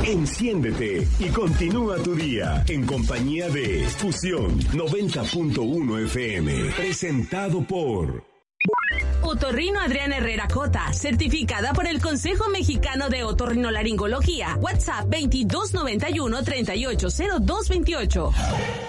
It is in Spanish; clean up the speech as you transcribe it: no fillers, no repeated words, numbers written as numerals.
Enciéndete y continúa tu día en compañía de Fusión 90.1 FM. Presentado por Otorrino Adriana Herrera Cota, certificada por el Consejo Mexicano de Otorrinolaringología. WhatsApp 2291-380228.